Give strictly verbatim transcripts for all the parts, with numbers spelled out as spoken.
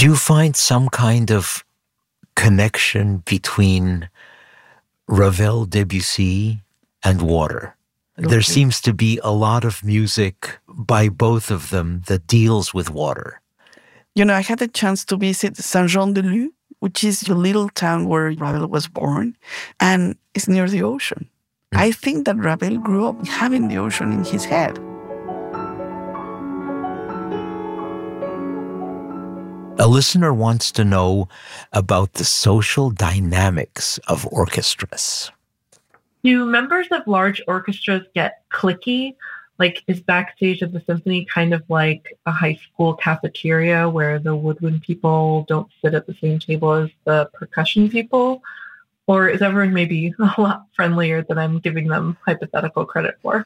Do you find some kind of connection between Ravel, Debussy, and water? Okay. There seems to be a lot of music by both of them that deals with water. You know, I had the chance to visit Saint-Jean-de-Luz, which is the little town where Ravel was born, and it's near the ocean. Mm. I think that Ravel grew up having the ocean in his head. A listener wants to know about the social dynamics of orchestras. Do members of large orchestras get cliquey? Like, is backstage of the symphony kind of like a high school cafeteria where the woodwind people don't sit at the same table as the percussion people? Or is everyone maybe a lot friendlier than I'm giving them hypothetical credit for?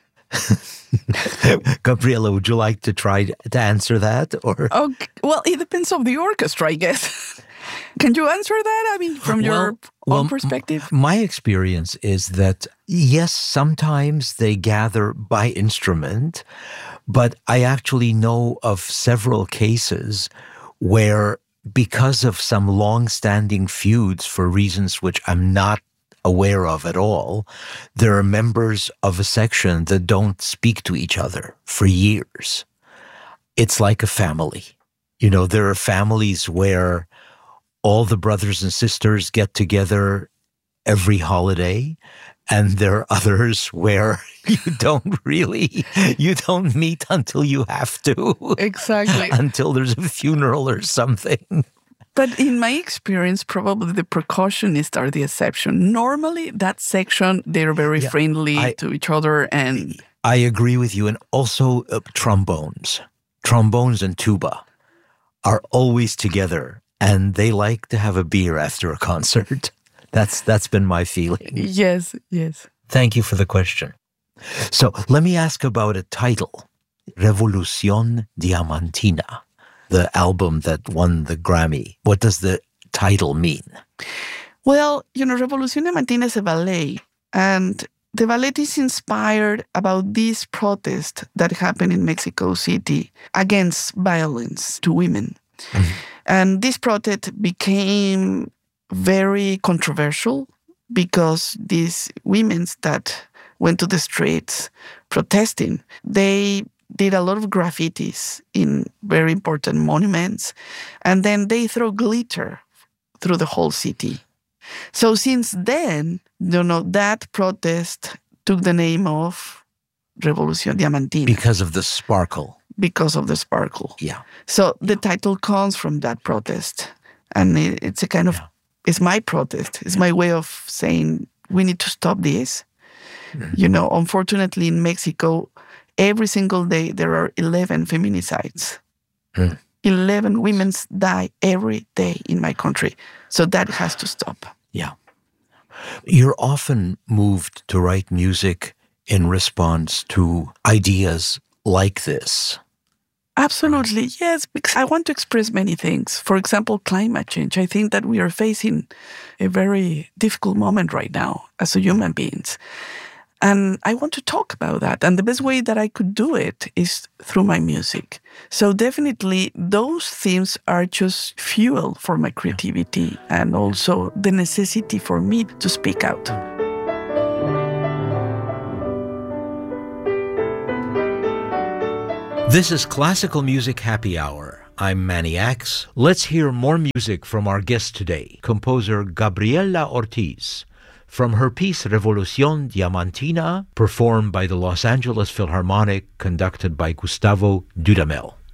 Gabriela, would you like to try to answer that? Or oh, well, it depends on the orchestra, I guess. Can you answer that? I mean, from your well, own well, perspective? My experience is that, yes, sometimes they gather by instrument, but I actually know of several cases where, because of some long-standing feuds for reasons which I'm not aware of at all, there are members of a section that don't speak to each other for years. It's like a family. You know, there are families where all the brothers and sisters get together every holiday, and there are others where you don't really, you don't meet until you have to. Exactly. Until there's a funeral or something. But in my experience, probably the percussionists are the exception. Normally, that section, they're very yeah, friendly I, to each other. And I agree with you. And also uh, trombones. Trombones and tuba are always together, and they like to have a beer after a concert. That's That's been my feeling. Yes, yes. Thank you for the question. So let me ask about a title, Revolución Diamantina. The album that won the Grammy. What does the title mean? Well, you know, Revolución Diamantina is a ballet, and the ballet is inspired about this protest that happened in Mexico City against violence to women. Mm-hmm. And this protest became very controversial because these women that went to the streets protesting, they did a lot of graffitis in very important monuments, and then they throw glitter through the whole city. So since then, you know, that protest took the name of Revolución Diamantina. Because of the sparkle. Because of the sparkle. Yeah. So the title comes from that protest, and it, it's a kind of, yeah. it's my protest. It's my way of saying, we need to stop this. Mm-hmm. You know, unfortunately in Mexico, every single day, there are eleven feminicides. Mm. eleven women die every day in my country. So that has to stop. Yeah. You're often moved to write music in response to ideas like this. Absolutely, yes, because I want to express many things. For example, climate change. I think that we are facing a very difficult moment right now as human beings. And I want to talk about that. And the best way that I could do it is through my music. So definitely those themes are just fuel for my creativity and also the necessity for me to speak out. This is Classical Music Happy Hour. I'm Manny Axe. Let's hear more music from our guest today, composer Gabriela Ortiz, from her piece Revolución Diamantina, performed by the Los Angeles Philharmonic, conducted by Gustavo Dudamel.